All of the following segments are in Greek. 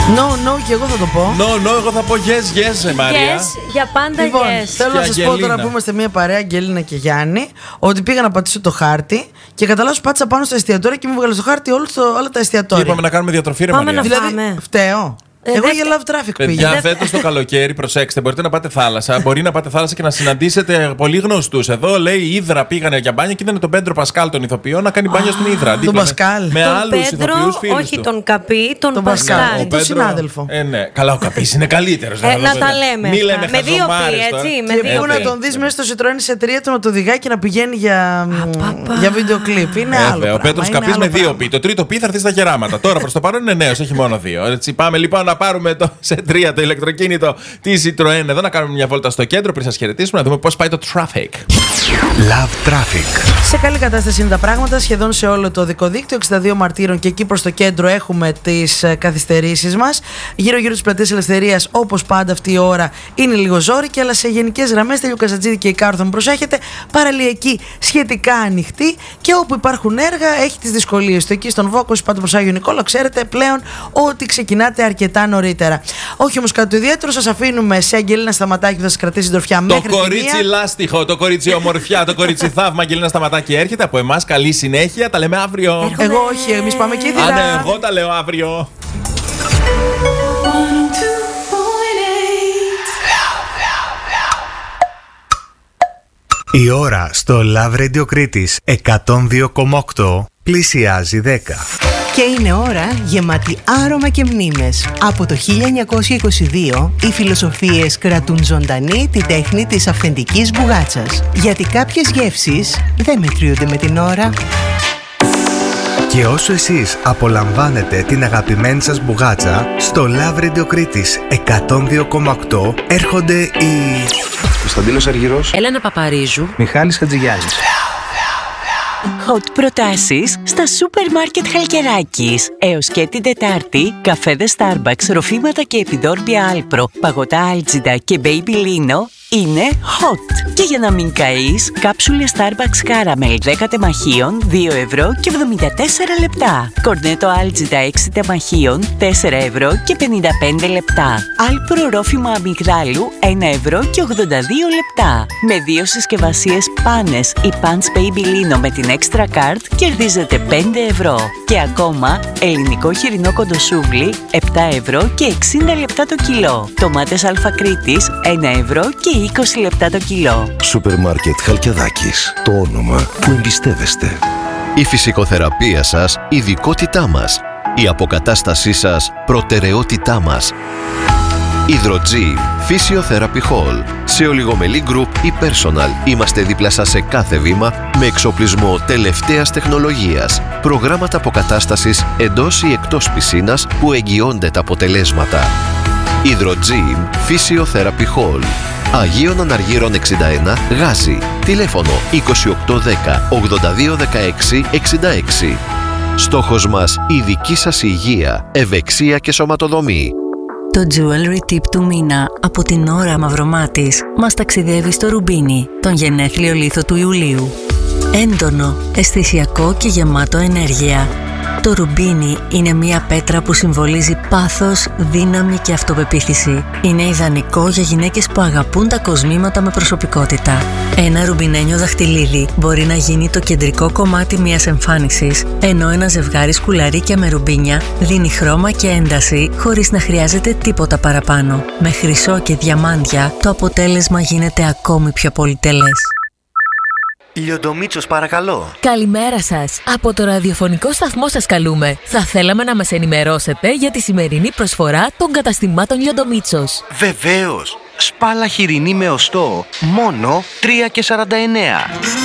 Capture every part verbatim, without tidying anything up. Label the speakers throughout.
Speaker 1: No, no, και εγώ θα το πω.
Speaker 2: No, no, εγώ θα πω yes, yes, Μάρια.
Speaker 3: Yes, για πάντα
Speaker 1: Λοιπόν,
Speaker 3: yes.
Speaker 1: θέλω να σας πω τώρα που είμαστε μια παρέα, Αγγελίνα και Γιάννη, ότι πήγα να πατήσω το χάρτη και κατά λάθος πάτησα πάνω στα εστιατόρια και μου βγάλε στο χάρτη όλο το, όλα τα εστιατόρια.
Speaker 2: Και είπαμε να κάνουμε διατροφή, ρε
Speaker 3: Πάμε
Speaker 2: Μαρία.
Speaker 3: να
Speaker 1: Δηλαδή,
Speaker 3: φάμε.
Speaker 1: φταίω.
Speaker 3: Ε,
Speaker 1: Εγώ
Speaker 3: δε...
Speaker 1: για love traffic πήγα.
Speaker 2: Παιδιά, φέτος το καλοκαίρι, προσέξτε, μπορείτε να πάτε θάλασσα. Μπορεί να πάτε θάλασσα και να συναντήσετε πολύ γνωστούς. Εδώ λέει η Ήδρα πήγανε για μπάνια και είδανε τον Πέντρο Πασκάλ, τον ηθοποιό, να κάνει μπάνια στην Ήδρα.
Speaker 1: Τον Πασκάλ.
Speaker 2: Με
Speaker 3: τον
Speaker 2: άλλους
Speaker 3: Πέντρο,
Speaker 2: ηθοποιούς φίλους
Speaker 3: όχι
Speaker 2: του.
Speaker 3: τον Καπί, τον,
Speaker 1: Τον
Speaker 3: Πασκάλ.
Speaker 1: Πασκάλ.
Speaker 2: Ο
Speaker 1: τον
Speaker 2: Πέντρο-
Speaker 1: συνάδελφο.
Speaker 2: Ε, ναι. Καλά, ο Καπής είναι καλύτερος.
Speaker 3: Ε, να τα λέμε.
Speaker 2: Μη
Speaker 3: αυτά.
Speaker 2: λέμε
Speaker 3: Με δύο πι,
Speaker 2: χαζομάρες τώρα.
Speaker 3: έτσι. Με
Speaker 1: Και
Speaker 3: δύο
Speaker 1: πού να
Speaker 3: πι.
Speaker 1: τον δεις μέσα στο Citroën σε τρία του να το οδηγάει και να πηγαίνει για,
Speaker 3: παπα.
Speaker 1: για βίντεο κλιπ. Είναι
Speaker 2: Ε,
Speaker 1: άλλο.
Speaker 2: Ο
Speaker 1: πράγμα,
Speaker 2: Πέτρος
Speaker 1: είναι
Speaker 2: Καπής
Speaker 1: άλλο
Speaker 2: με δύο
Speaker 1: πράγμα.
Speaker 2: πι. Το τρίτο πι θα έρθει στα γεράματα. Τώρα προς το παρόν είναι νέος, έχει μόνο δύο. Έτσι, πάμε λοιπόν να πάρουμε το σε τρία το ηλεκτροκίνητο τη Citroën εδώ, να κάνουμε μια βόλτα στο κέντρο πριν σας χαιρετήσουμε, να δούμε πώς πάει το traffic.
Speaker 4: Love Traffic.
Speaker 1: Σε καλή κατάσταση είναι τα πράγματα σχεδόν σε όλο το οδικό δίκτυο. εξήντα δύο Μαρτύρων και εκεί προς το κέντρο έχουμε τις καθυστερήσεις μας. Γύρω-γύρω της Πλατείας Ελευθερίας, όπως πάντα αυτή η ώρα, είναι λίγο ζόρικη, αλλά σε γενικές γραμμές Τελειού Καζατζίδη και η Κάρθον προσέχετε. Παραλιακή σχετικά ανοιχτή και όπου υπάρχουν έργα έχει τις δυσκολίες του. Εκεί στον Βόκο, πάτε προς Άγιο Νικόλαο, ξέρετε πλέον ότι ξεκινάτε αρκετά νωρίτερα. Όχι όμως κάτι το ιδιαίτερο, σας αφήνουμε σε Αγγελίνα Σταματάκη που θα σας κρατήσει συντροφιά
Speaker 2: Το
Speaker 1: μέχρι τη
Speaker 2: κορίτσι
Speaker 1: μία.
Speaker 2: λάστιχο, το κορίτσι ομορφιά, το κορίτσι θαύμα. Αγγελίνα Σταματάκη έρχεται από εμάς. Καλή συνέχεια. Τα λέμε αύριο.
Speaker 1: Εγώ όχι, εμείς πάμε και
Speaker 2: Α,
Speaker 1: Ήδρα.
Speaker 2: ναι, εγώ τα λέω αύριο.
Speaker 4: Η ώρα στο Love Radio Κρήτης εκατόν δύο κόμμα οκτώ πλησιάζει δέκα.
Speaker 5: Και είναι ώρα γεμάτη άρωμα και μνήμες. Από το χίλια εννιακόσια είκοσι δύο οι φιλοσοφίες κρατούν ζωντανή τη τέχνη της αυθεντικής μπουγάτσας. Γιατί κάποιες γεύσεις δεν μετριούνται με την ώρα.
Speaker 4: Και όσο εσείς απολαμβάνετε την αγαπημένη σας μπουγάτσα, στο Love Radio Κρήτης εκατόν δύο κόμμα οκτώ έρχονται οι...
Speaker 6: Κωνσταντίνος Αργυρός,
Speaker 7: Έλενα Παπαρίζου,
Speaker 6: Μιχάλης Χατζηγιάννης.
Speaker 7: hot προτάσεις στα σούπερ μάρκετ Χαλκεράκης. Έως και την Τετάρτη, καφέδες Starbucks, ροφήματα και επιδόρπια Άλπρο, παγωτά Άλτζιντα και Baby Lino είναι hot. Και για να μην καείς, κάψουλες Starbucks Caramel δέκα τεμαχίων, δύο ευρώ και εβδομήντα τέσσερα λεπτά. Κορνέτο Άλτζιντα έξι τεμαχίων, τέσσερα ευρώ και πενήντα πέντε λεπτά. Άλπρο ρόφημα αμυγδάλου, ένα ευρώ και ογδόντα δύο λεπτά. Με δύο συσκευασίες πάνες ή Pants Baby Lino με την Extra Card κερδίζετε πέντε ευρώ. Και ακόμα, ελληνικό χοιρινό κοντοσούβλι, επτά ευρώ και εξήντα λεπτά το κιλό. Τομάτες Αλφα Κρήτης, ένα ευρώ και είκοσι λεπτά το κιλό.
Speaker 8: Σούπερ μάρκετ Χαλκιαδάκης. Το όνομα που εμπιστεύεστε. Η φυσικοθεραπεία σας, ειδικότητά μας. Η αποκατάστασή σας, προτεραιότητά μας. Hydrogym Physiotherapy Hall. Σε Ολιγομελή Group ή Personal είμαστε δίπλα σας σε κάθε βήμα με εξοπλισμό τελευταίας τεχνολογίας. Προγράμματα αποκατάστασης εντός ή εκτός πισίνας που εγγυώνται τα αποτελέσματα. Hydrogym Physiotherapy Hall. Αγίων Αναργύρων εξήντα ένα, Γάζι. Τηλέφωνο είκοσι οκτώ δέκα ογδόντα δύο δεκαέξι εξήντα έξι. Στόχος μας η δική σας υγεία, ευεξία και σωματοδομή.
Speaker 9: Το jewelry tip του μήνα από την Ώρα Μαυρομάτης μας ταξιδεύει στο Ρουμπίνι, τον γενέθλιο λίθο του Ιουλίου. Έντονο, αισθησιακό και γεμάτο ενέργεια. Το ρουμπίνι είναι μια πέτρα που συμβολίζει πάθος, δύναμη και αυτοπεποίθηση. Είναι ιδανικό για γυναίκες που αγαπούν τα κοσμήματα με προσωπικότητα. Ένα ρουμπινένιο δαχτυλίδι μπορεί να γίνει το κεντρικό κομμάτι μιας εμφάνισης, ενώ ένα ζευγάρι σκουλαρίκια με ρουμπίνια δίνει χρώμα και ένταση χωρίς να χρειάζεται τίποτα παραπάνω. Με χρυσό και διαμάντια το αποτέλεσμα γίνεται ακόμη πιο πολυτελές.
Speaker 10: Λιοντομίτσος, παρακαλώ.
Speaker 11: Καλημέρα σας. Από το ραδιοφωνικό σταθμό σας καλούμε. Θα θέλαμε να μας ενημερώσετε για τη σημερινή προσφορά των καταστημάτων Λιοντομίτσος.
Speaker 10: Βεβαίως. Σπάλα χοιρινή με οστό, μόνο τρία και σαράντα εννέα.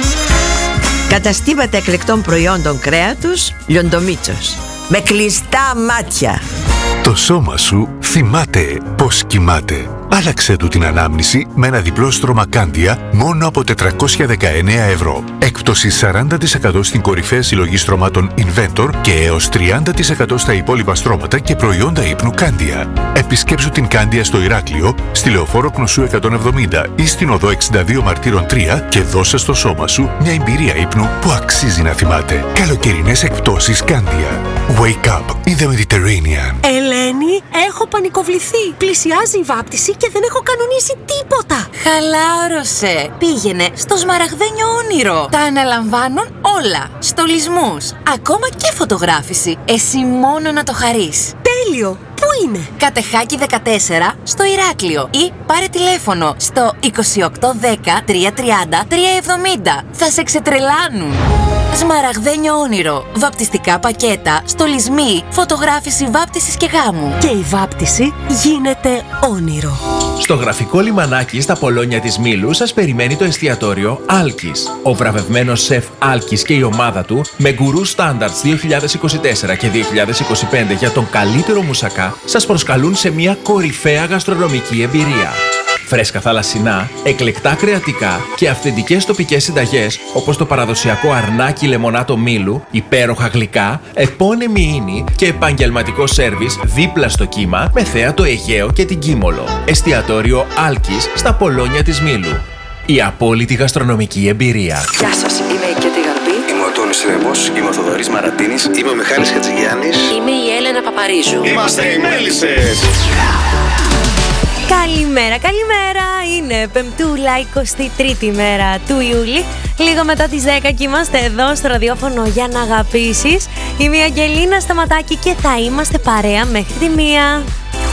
Speaker 12: Καταστήματα εκλεκτών προϊόντων κρέατος Λιοντομίτσος. Με κλειστά μάτια.
Speaker 4: Το σώμα σου θυμάται πως κοιμάται.
Speaker 13: Άλλαξε του την ανάμνηση με ένα διπλό στρώμα Κάνδια μόνο από τετρακόσια δεκαεννέα ευρώ. Έκπτωση σαράντα τοις εκατό στην κορυφαία συλλογή στρωμάτων Inventor και έως τριάντα τοις εκατό στα υπόλοιπα στρώματα και προϊόντα ύπνου Κάνδια. Επισκέψου την Κάνδια στο Ηράκλειο, στη Λεωφόρο Κνωσού εκατόν εβδομήντα ή στην οδό εξήντα δύο Μαρτύρων τρία και δώσε στο σώμα σου μια εμπειρία ύπνου που αξίζει να θυμάται. Καλοκαιρινές εκπτώσεις Κάνδια. Wake up in the Mediterranean.
Speaker 14: Ελένη, έχω πανικοβληθεί. Πλησιάζει η βάπτιση και δεν έχω κανονίσει τίποτα.
Speaker 15: Χαλάρωσε. Πήγαινε στο Σμαραγδένιο Όνειρο. Τα αναλαμβάνουν όλα. Στολισμούς, ακόμα και φωτογράφηση. Εσύ μόνο να το χαρείς.
Speaker 14: Τέλειο. Πού είναι?
Speaker 15: Κατεχάκη δεκατέσσερα στο Ηράκλειο ή πάρε τηλέφωνο στο είκοσι οκτώ δέκα τριακόσια τριάντα τριακόσια εβδομήντα. Θα σε ξετρελάνουν. Σμαραγδένιο Όνειρο. Βαπτιστικά πακέτα, στολισμοί, φωτογράφηση βάπτισης και γάμου.
Speaker 14: Και η βάπτιση γίνεται όνειρο.
Speaker 2: Στο γραφικό λιμανάκι στα Πολόνια της Μήλου σας περιμένει το εστιατόριο Άλκης. Ο βραβευμένος σεφ Άλκης και η ομάδα του με γκουρού Standards δύο χιλιάδες είκοσι τέσσερα και δύο χιλιάδες είκοσι πέντε για τον καλύτερο μουσακά σας προσκαλούν σε μια κορυφαία γαστρονομική εμπειρία. Φρέσκα θαλασσινά, εκλεκτά κρεατικά και αυθεντικές τοπικές συνταγές όπως το παραδοσιακό αρνάκι λεμονάτο Μήλου, υπέροχα γλυκά, επώνυμη ίνη και επαγγελματικό σέρβις δίπλα στο κύμα με θέα το Αιγαίο και την Κίμολο. Εστιατόριο Άλκης στα Πολόνια της Μήλου. Η απόλυτη γαστρονομική εμπειρία.
Speaker 16: Γεια σας, είμαι η Κέτη Γαρμπή.
Speaker 6: Είμαι ο Τόνης Ρεμπός, είμαι ο Θοδωρής Μαρατίνης.
Speaker 16: Είμαι ο Μιχάλης Χατζηγιάννης.
Speaker 17: Είμαι η Έλενα Παπαρίζου.
Speaker 6: Είμαστε οι Μέλισσες.
Speaker 3: Καλημέρα, καλημέρα! Είναι Πεμπτούλα, εικοστή τρίτη μέρα του Ιούλη. Λίγο μετά τις δέκα και είμαστε εδώ στο ραδιόφωνο για να αγαπήσεις. Είμαι η Αγγελίνα Σταματάκη και θα είμαστε παρέα μέχρι τη μία.